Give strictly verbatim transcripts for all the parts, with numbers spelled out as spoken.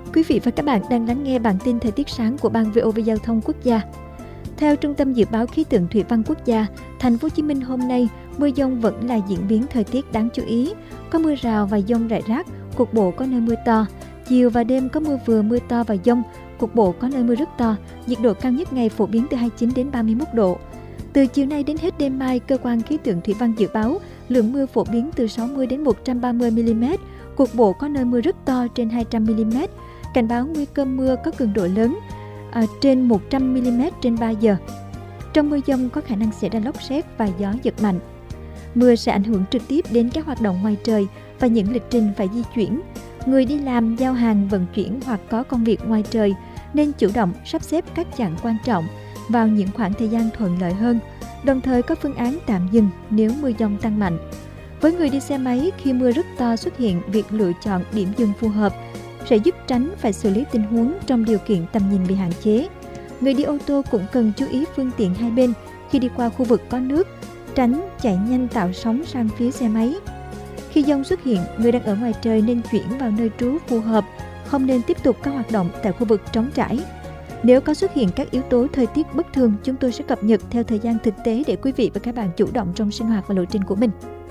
Quý vị và các bạn đang lắng nghe bản tin thời tiết sáng của Ban vê o vê Giao thông Quốc gia. Theo Trung tâm Dự báo Khí tượng Thủy văn Quốc gia, thành phố Hồ Chí Minh hôm nay mưa dông vẫn là diễn biến thời tiết đáng chú ý. Có mưa rào và dông rải rác, cục bộ có nơi mưa to. Chiều và đêm có mưa vừa mưa to và dông, cục bộ có nơi mưa rất to. Nhiệt độ cao nhất ngày phổ biến từ hai mươi chín đến ba mươi mốt độ. Từ chiều nay đến hết đêm mai, cơ quan khí tượng thủy văn dự báo lượng mưa phổ biến từ sáu mươi đến một trăm ba mươi mi-li-mét, cục bộ có nơi mưa rất to trên hai trăm mi-li-mét. Cảnh báo nguy cơ mưa có cường độ lớn à, trên một trăm mi-li-mét trên ba giờ. Trong mưa dông có khả năng xảy ra lốc sét và gió giật mạnh. Mưa sẽ ảnh hưởng trực tiếp đến các hoạt động ngoài trời và những lịch trình phải di chuyển. Người đi làm, giao hàng, vận chuyển hoặc có công việc ngoài trời nên chủ động sắp xếp các chặng quan trọng vào những khoảng thời gian thuận lợi hơn, đồng thời có phương án tạm dừng nếu mưa dông tăng mạnh. Với người đi xe máy, khi mưa rất to xuất hiện, việc lựa chọn điểm dừng phù hợp sẽ giúp tránh phải xử lý tình huống trong điều kiện tầm nhìn bị hạn chế. Người đi ô tô cũng cần chú ý phương tiện hai bên khi đi qua khu vực có nước, tránh chạy nhanh tạo sóng sang phía xe máy. Khi dông xuất hiện, người đang ở ngoài trời nên chuyển vào nơi trú phù hợp, không nên tiếp tục các hoạt động tại khu vực trống trải. Nếu có xuất hiện các yếu tố thời tiết bất thường, chúng tôi sẽ cập nhật theo thời gian thực tế để quý vị và các bạn chủ động trong sinh hoạt và lộ trình của mình.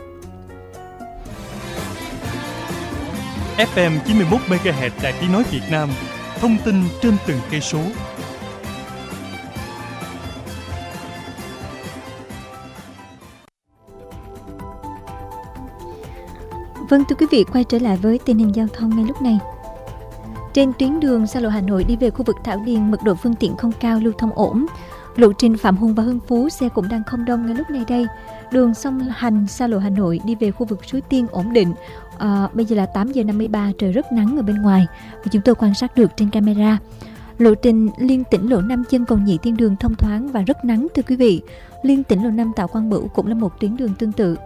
ép em chín mươi mốt mê ga héc Đài Tiếng nói Việt Nam, thông tin trên từng cây số. Vâng, thưa quý vị, quay trở lại với tình hình giao thông ngay lúc này. Trên tuyến đường xa lộ Hà Nội đi về khu vực Thảo Điền, mật độ phương tiện không cao, lưu thông ổn. Lộ trình Phạm Hùng và Hưng Phú xe cũng đang không đông ngay lúc này đây. Đường song hành xa lộ Hà Nội đi về khu vực Suối Tiên ổn định. À, bây giờ là tám giờ năm mươi ba, trời rất nắng ở bên ngoài và chúng tôi quan sát được trên camera. Lộ trình liên tỉnh lộ năm Chân Cầu Nhị Thiên Đường thông thoáng và rất nắng thưa quý vị. Liên tỉnh lộ năm Tạ Quang Bửu cũng là một tuyến đường tương tự.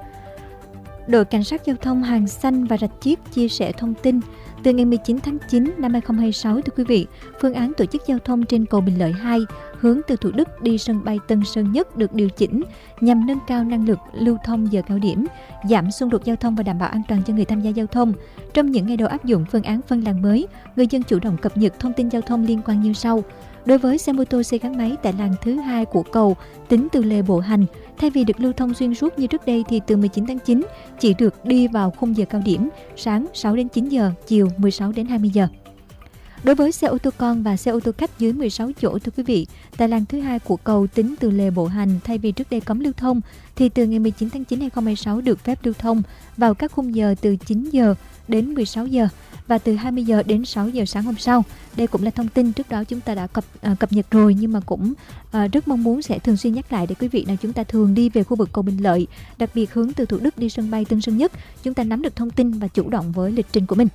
Đội Cảnh sát Giao thông Hàng Xanh và Rạch Chiếc chia sẻ thông tin từ ngày mười chín tháng chín năm hai nghìn không trăm hai mươi sáu thưa quý vị, phương án tổ chức giao thông trên cầu Bình Lợi hai hướng từ Thủ Đức đi sân bay Tân Sơn Nhất được điều chỉnh nhằm nâng cao năng lực lưu thông giờ cao điểm, giảm xung đột giao thông và đảm bảo an toàn cho người tham gia giao thông. Trong những ngày đầu áp dụng phương án phân làn mới, người dân chủ động cập nhật thông tin giao thông liên quan như sau. Đối với xe mô tô xe gắn máy tại làn thứ hai của cầu, tính từ lề bộ hành, thay vì được lưu thông xuyên suốt như trước đây thì từ mười chín tháng chín chỉ được đi vào khung giờ cao điểm, sáng sáu đến chín giờ, chiều mười sáu đến hai mươi giờ. Đối với xe ô tô con và xe ô tô khách dưới mười sáu chỗ thưa quý vị, tại làn thứ hai của cầu tính từ lề bộ hành, thay vì trước đây cấm lưu thông thì từ ngày mười chín tháng chín năm hai nghìn không trăm hai mươi sáu được phép lưu thông vào các khung giờ từ chín giờ đến mười sáu giờ và từ hai mươi giờ đến sáu giờ sáng hôm sau. Đây cũng là thông tin trước đó chúng ta đã cập, à, cập nhật rồi, nhưng mà cũng à, rất mong muốn sẽ thường xuyên nhắc lại để quý vị nào chúng ta thường đi về khu vực cầu Bình Lợi, đặc biệt hướng từ Thủ Đức đi sân bay Tân Sơn Nhất, chúng ta nắm được thông tin và chủ động với lịch trình của mình.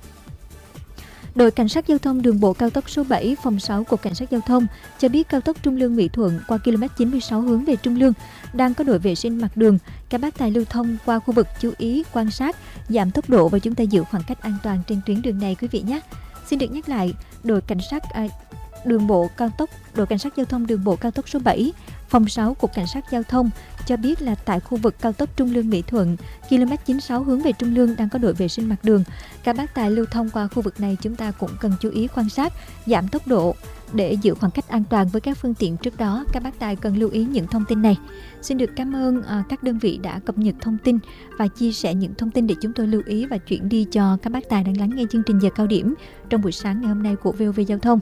Đội Cảnh sát Giao thông đường bộ cao tốc số bảy, phòng sáu Cục Cảnh sát Giao thông cho biết cao tốc Trung Lương - Mỹ Thuận qua km chín mươi sáu hướng về Trung Lương đang có đội vệ sinh mặt đường. Các bác tài lưu thông qua khu vực chú ý quan sát, giảm tốc độ và chúng ta giữ khoảng cách an toàn trên tuyến đường này quý vị nhé. Xin được nhắc lại, đội cảnh sát à, đường bộ cao tốc, đội Cảnh sát Giao thông đường bộ cao tốc số bảy, phòng sáu Cục Cảnh sát Giao thông cho biết là tại khu vực cao tốc Trung Lương - Mỹ Thuận, km chín mươi sáu hướng về Trung Lương đang có đội vệ sinh mặt đường. Các bác tài lưu thông qua khu vực này chúng ta cũng cần chú ý quan sát, giảm tốc độ để giữ khoảng cách an toàn với các phương tiện trước đó. Các bác tài cần lưu ý những thông tin này. Xin được cảm ơn uh, các đơn vị đã cập nhật thông tin và chia sẻ những thông tin để chúng tôi lưu ý và chuyển đi cho các bác tài đang lắng nghe chương trình giờ cao điểm trong buổi sáng ngày hôm nay của vê o vê Giao thông.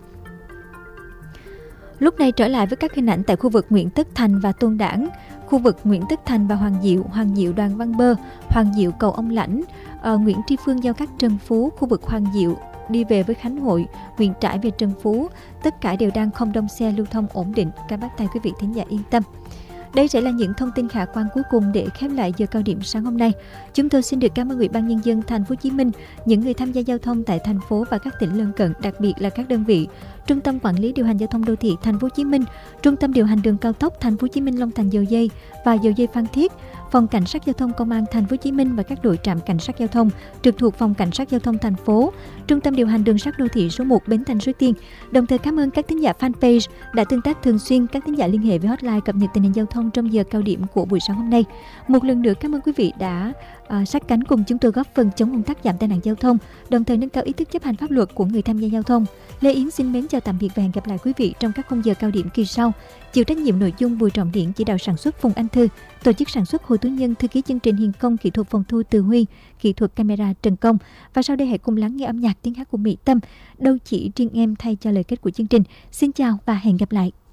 Lúc này trở lại với các hình ảnh tại khu vực Nguyễn Tất Thành và Tôn Đản, khu vực Nguyễn Tất Thành và Hoàng Diệu, Hoàng Diệu Đoàn Văn Bơ, Hoàng Diệu cầu Ông Lãnh, uh, Nguyễn Tri Phương giao cắt Trần Phú, khu vực Hoàng Diệu đi về với Khánh Hội, Nguyễn Trãi về Trần Phú, tất cả đều đang không đông xe, lưu thông ổn định. Các bác tài quý vị thính giả yên tâm. Đây sẽ là những thông tin khả quan cuối cùng để khép lại giờ cao điểm sáng hôm nay. Chúng tôi xin được cảm ơn Ủy ban Nhân dân Thành phố Hồ Chí Minh, những người tham gia giao thông tại thành phố và các tỉnh lân cận, đặc biệt là các đơn vị Trung tâm Quản lý điều hành giao thông đô thị Thành phố Hồ Chí Minh, Trung tâm điều hành đường cao tốc Thành phố Hồ Chí Minh Long Thành Dầu Dây và Dầu Dây Phan Thiết, Phòng Cảnh sát Giao thông Công an Thành phố Hồ Chí Minh và các đội trạm cảnh sát giao thông trực thuộc Phòng Cảnh sát Giao thông thành phố, Trung tâm điều hành đường sắt đô thị số một Bến Thành Suối Tiên. Đồng thời cảm ơn các thính giả fanpage đã tương tác thường xuyên, các thính giả liên hệ với hotline cập nhật tình hình giao thông trong giờ cao điểm của buổi sáng hôm nay. Một lần nữa cảm ơn quý vị đã À, sát cánh cùng chúng tôi góp phần chống ùn tắc, giảm tai nạn giao thông, đồng thời nâng cao ý thức chấp hành pháp luật của người tham gia giao thông. Lê Yến xin mến chào tạm biệt và hẹn gặp lại quý vị trong các khung giờ cao điểm kỳ sau. Chịu trách nhiệm nội dung Bùi Trọng Điển, chỉ đạo sản xuất Phùng Anh Thư, tổ chức sản xuất Hồ Tú Nhân, thư ký chương trình Hiền Công, kỹ thuật phòng thu Từ Huy, kỹ thuật camera Trần Công. Và sau đây hãy cùng lắng nghe âm nhạc tiếng hát của Mỹ Tâm, Đâu chỉ riêng em thay cho lời kết của chương trình. Xin chào và hẹn gặp lại.